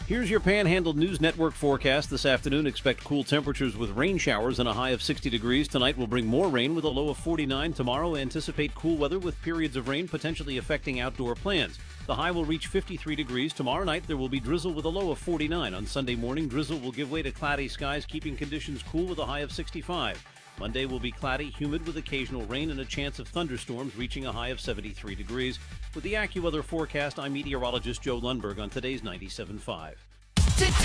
Here's your Panhandle News Network forecast this afternoon. Expect cool temperatures with rain showers and a high of 60 degrees. Tonight will bring more rain with a low of 49. Tomorrow, anticipate cool weather with periods of rain potentially affecting outdoor plans. The high will reach 53 degrees. Tomorrow night, there will be drizzle with a low of 49. On Sunday morning, drizzle will give way to cloudy skies, keeping conditions cool with a high of 65. Monday will be cloudy, humid with occasional rain and a chance of thunderstorms reaching a high of 73 degrees. With the AccuWeather forecast, I'm meteorologist Joe Lundberg on today's 97.5.